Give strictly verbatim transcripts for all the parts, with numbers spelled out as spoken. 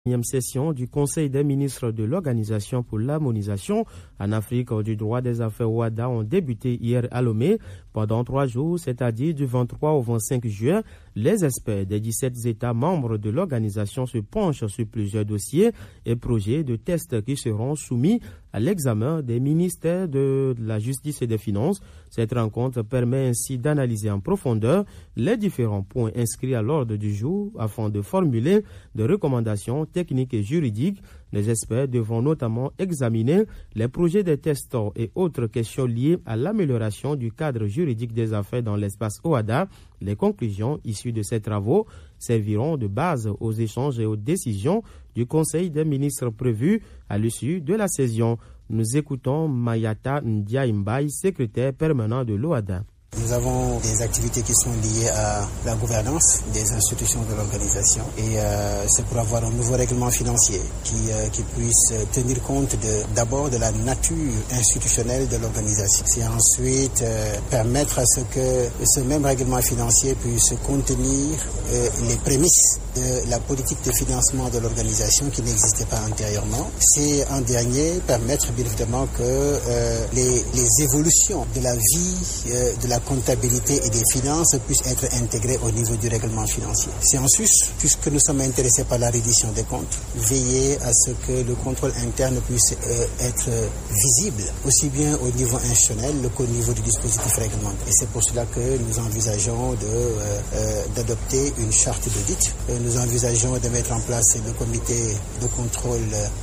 Session du Conseil des ministres de l'Organisation pour l'harmonisation en Afrique du droit des affaires O A D A ont débuté hier à Lomé. Pendant trois jours, c'est-à-dire du vingt-trois au vingt-cinq juin, les experts des dix-sept États membres de l'organisation se penchent sur plusieurs dossiers et projets de tests qui seront soumis à l'examen des ministères de la Justice et des Finances. Cette rencontre permet ainsi d'analyser en profondeur les différents points inscrits à l'ordre du jour afin de formuler des recommandations techniques et juridiques. Les experts devront notamment examiner les projets des tests et autres questions liées à l'amélioration du cadre juridique des affaires dans l'espace O A D A. Les conclusions issues de ces travaux serviront de base aux échanges et aux décisions du Conseil des ministres prévus à l'issue de la session. Nous écoutons Mayata Ndiaye, secrétaire permanent de l'O A D A. Nous avons des activités qui sont liées à la gouvernance des institutions de l'organisation et euh, c'est pour avoir un nouveau règlement financier qui, euh, qui puisse tenir compte de, d'abord de la nature institutionnelle de l'organisation. C'est ensuite euh, permettre à ce que ce même règlement financier puisse contenir euh, les prémices de la politique de financement de l'organisation qui n'existait pas antérieurement. C'est en dernier permettre bien évidemment que euh, les, les évolutions de la vie euh, de la comptabilité et des finances puissent être intégrées au niveau du règlement financier. C'est ensuite, puisque nous sommes intéressés par la reddition des comptes, veiller à ce que le contrôle interne puisse euh, être visible, aussi bien au niveau institutionnel qu'au niveau du dispositif réglementaire. Et c'est pour cela que nous envisageons de, euh, euh, d'adopter une charte d'audit. Euh, nous envisageons de mettre en place le comité de contrôle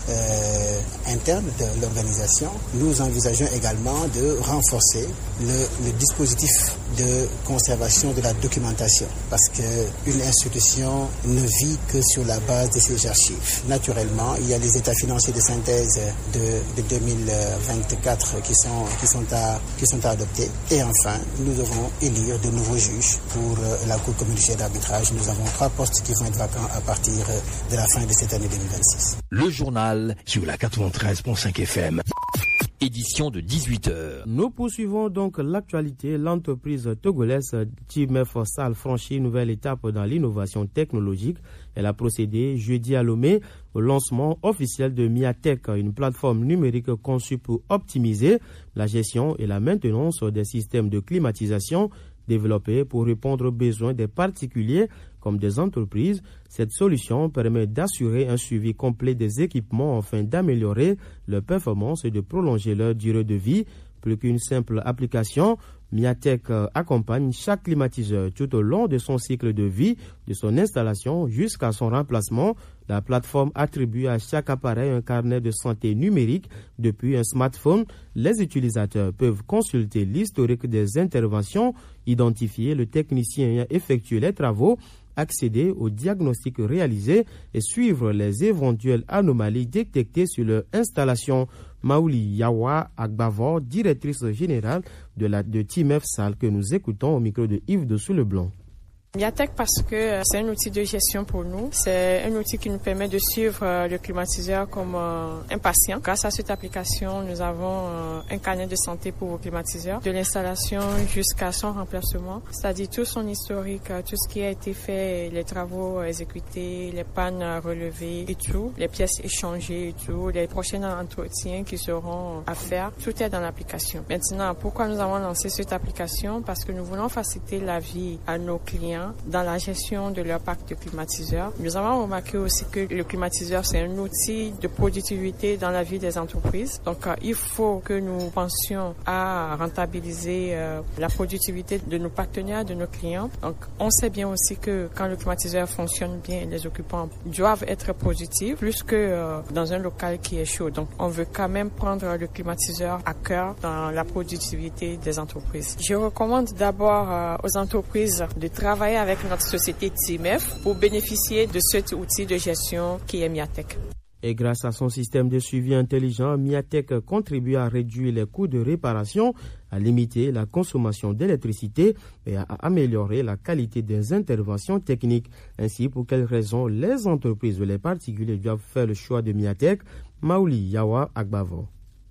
euh, interne de l'organisation. Nous envisageons également de renforcer le, le dispositif de conservation de la documentation parce qu'une institution ne vit que sur la base de ses archives. Naturellement, il y a les états financiers de synthèse de, de deux mille vingt-quatre qui sont, qui, sont à, qui sont à adopter. Et enfin, nous devons élire de nouveaux juges pour la Cour communautaire d'arbitrage. Nous avons trois postes qui vont être vacants à partir de la fin de cette année deux mille vingt-six. Le journal sur la quatre-vingt-treize virgule cinq F M. Édition de dix-huit heures. Nous poursuivons donc l'actualité. L'entreprise togolaise T M F Sal franchit une nouvelle étape dans l'innovation technologique. Elle a procédé jeudi à Lomé au lancement officiel de Miatech, une plateforme numérique conçue pour optimiser la gestion et la maintenance des systèmes de climatisation développés pour répondre aux besoins des particuliers comme des entreprises. Cette solution permet d'assurer un suivi complet des équipements afin d'améliorer leur performance et de prolonger leur durée de vie. Plus qu'une simple application, Miatech accompagne chaque climatiseur tout au long de son cycle de vie, de son installation jusqu'à son remplacement. La plateforme attribue à chaque appareil un carnet de santé numérique depuis un smartphone. Les utilisateurs peuvent consulter l'historique des interventions, identifier le technicien ayant effectué les travaux, accéder aux diagnostics réalisés et suivre les éventuelles anomalies détectées sur leur installation. Maouli Yawa Agbavor, directrice générale de la de T M F Sal, que nous écoutons au micro de Yves de Sous-le-Blanc. Miatech parce que c'est un outil de gestion pour nous. C'est un outil qui nous permet de suivre le climatiseur comme un patient. Grâce à cette application, nous avons un carnet de santé pour vos climatiseurs, de l'installation jusqu'à son remplacement, c'est-à-dire tout son historique, tout ce qui a été fait, les travaux exécutés, les pannes relevées et tout, les pièces échangées et tout, les prochains entretiens qui seront à faire. Tout est dans l'application. Maintenant, pourquoi nous avons lancé cette application? Parce que nous voulons faciliter la vie à nos clients dans la gestion de leur parc de climatiseurs. Nous avons remarqué aussi que le climatiseur, c'est un outil de productivité dans la vie des entreprises. Donc, euh, il faut que nous pensions à rentabiliser euh, la productivité de nos partenaires, de nos clients. Donc, on sait bien aussi que quand le climatiseur fonctionne bien, les occupants doivent être positifs, plus que euh, dans un local qui est chaud. Donc, on veut quand même prendre le climatiseur à cœur dans la productivité des entreprises. Je recommande d'abord euh, aux entreprises de travailler avec notre société T M F pour bénéficier de cet outil de gestion qui est Miatech. Et grâce à son système de suivi intelligent, Miatech contribue à réduire les coûts de réparation, à limiter la consommation d'électricité et à améliorer la qualité des interventions techniques. Ainsi, pour quelles raisons les entreprises ou les particuliers doivent faire le choix de Miatech? Maouli Yawa Agbavo.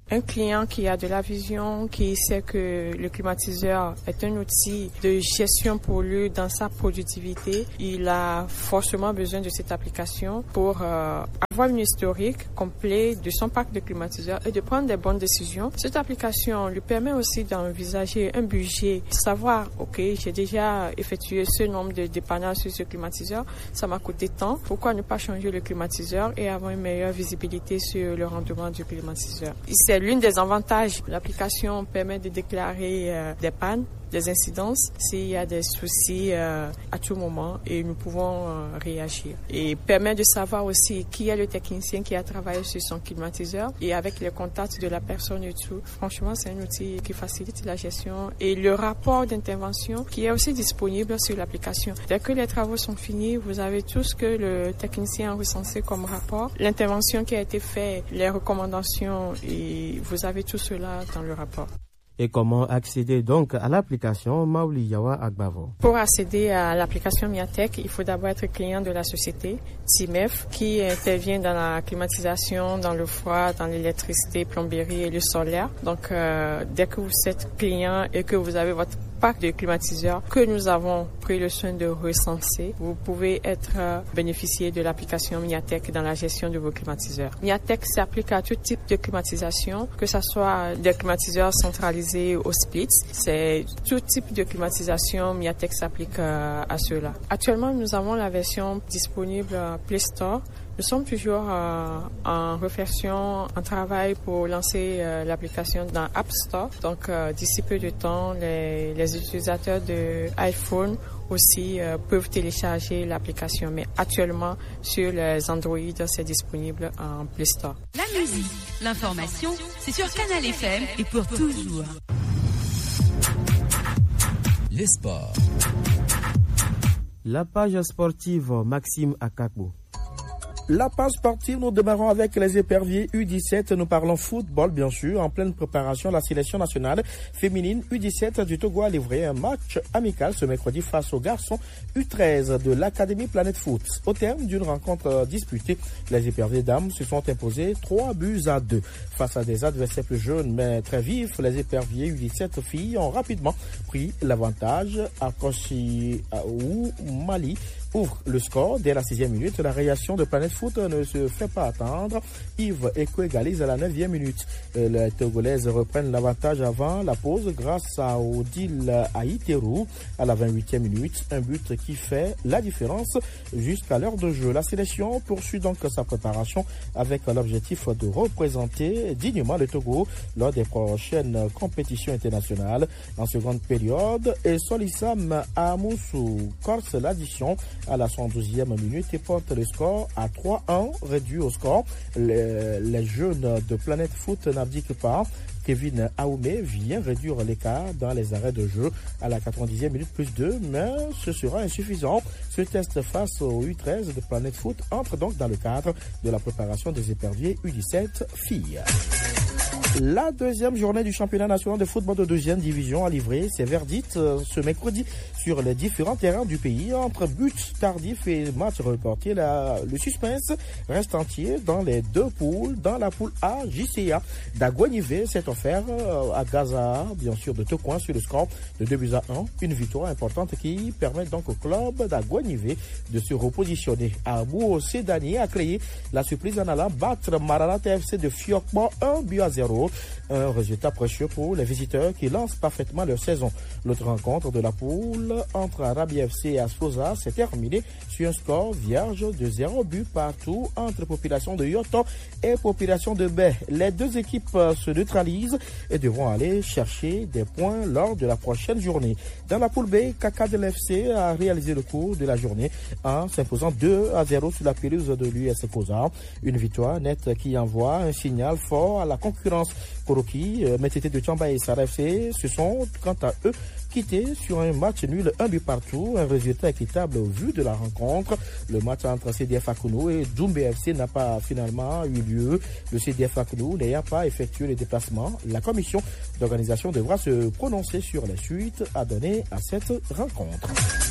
Un client qui a de la vision, qui sait que le climatiseur est un outil de gestion pour lui dans sa productivité, il a forcément besoin de cette application pour euh, avoir une historique complète de son parc de climatiseurs et de prendre des bonnes décisions. Cette application lui permet aussi d'envisager un budget, savoir, ok, j'ai déjà effectué ce nombre de dépannages sur ce climatiseur, ça m'a coûté tant, pourquoi ne pas changer le climatiseur et avoir une meilleure visibilité sur le rendement du climatiseur. C'est l'une des avantages. L'application permet de déclarer euh, des pannes, des incidences, s'il y a des soucis euh, à tout moment et nous pouvons euh, réagir. Et permet de savoir aussi qui est le technicien qui a travaillé sur son climatiseur et avec les contacts de la personne et tout. Franchement, c'est un outil qui facilite la gestion et le rapport d'intervention qui est aussi disponible sur l'application. Dès que les travaux sont finis, vous avez tout ce que le technicien a recensé comme rapport, l'intervention qui a été faite, les recommandations et vous avez tout cela dans le rapport. Et comment accéder donc à l'application Maouli Yawa Agbavo? Pour accéder à l'application Miatech, il faut d'abord être client de la société T I M E F qui intervient dans la climatisation, dans le froid, dans l'électricité, plomberie et le solaire. Donc, euh, dès que vous êtes client et que vous avez votre parc de climatiseurs que nous avons pris le soin de recenser, vous pouvez être euh, bénéficié de l'application Miatech dans la gestion de vos climatiseurs. Miatech s'applique à tout type de climatisation, que ce soit des climatiseurs centralisés ou splits. C'est tout type de climatisation, Miatech s'applique euh, à cela. Actuellement, nous avons la version disponible à Play Store. Nous sommes toujours euh, en réflexion, en travail pour lancer euh, l'application dans App Store. Donc, euh, d'ici peu de temps, les, les utilisateurs de iPhone aussi euh, peuvent télécharger l'application. Mais actuellement, sur les Android, c'est disponible en Play Store. La musique, l'information, c'est sur Canal F M et pour toujours. Les sports. La page sportive Maxime Akakbo. La page sportive, nous démarrons avec les éperviers U dix-sept. Nous parlons football, bien sûr. En pleine préparation, la sélection nationale féminine U dix-sept du Togo a livré un match amical ce mercredi face aux garçons U treize de l'Académie Planète Foot. Au terme d'une rencontre disputée, les éperviers dames se sont imposés trois buts à deux. Face à des adversaires plus jeunes mais très vifs, les éperviers U dix-sept filles ont rapidement pris l'avantage. Akoshi ou Mali ouvre le score dès la sixième minute. La réaction de Planète Foot ne se fait pas attendre. Yves Eko égalise à la neuvième minute. Les Togolaises reprennent l'avantage avant la pause grâce à Odile Aïterou à la vingt-huitième minute. Un but qui fait la différence jusqu'à l'heure de jeu. La sélection poursuit donc sa préparation avec l'objectif de représenter dignement le Togo lors des prochaines compétitions internationales. En seconde période, et Solissam Amoussou corse l'addition à la soixante-douzième minute et porte le score à trois un, réduit au score. Les, les jeunes de Planète Foot n'abdiquent pas. Kevin Aoumé vient réduire l'écart dans les arrêts de jeu à la quatre-vingt-dixième minute plus deux, mais ce sera insuffisant. Ce test face au U treize de Planète Foot entre donc dans le cadre de la préparation des éperviers U dix-sept filles. La deuxième journée du championnat national de football de deuxième division a livré ses verdicts ce mercredi sur les différents terrains du pays. Entre buts tardifs et matchs reportés, la, le suspense reste entier dans les deux poules. Dans la poule A, J C A d'Aguanivé s'est offert à Gaza, bien sûr, de Tocoin sur le score de deux buts à un. Une victoire importante qui permet donc au club d'Aguanivé de se repositionner. Abou Sédani a créé la surprise en allant battre Maranatha F C de Fiokmo un but à zéro. Un résultat précieux pour les visiteurs qui lancent parfaitement leur saison. L'autre rencontre de la poule entre Arabi F C et Asfosa s'est terminée sur un score vierge de zéro but partout entre population de Yoto et population de Bay. Les deux équipes se neutralisent et devront aller chercher des points lors de la prochaine journée. Dans la poule B, Kaka de l'F C a réalisé le cours de la journée en s'imposant deux à zéro sur la pelouse de l'U S Fosa. Une victoire nette qui envoie un signal fort à la concurrence. Koroki, Métété de Tchamba et Sara F C se sont quant à eux quittés sur un match nul, un but partout, un résultat équitable au vu de la rencontre. Le match entre C D F Akounou et Doumbé F C n'a pas finalement eu lieu. Le C D F Akounou n'ayant pas effectué les déplacements, la commission d'organisation devra se prononcer sur les suites à donner à cette rencontre.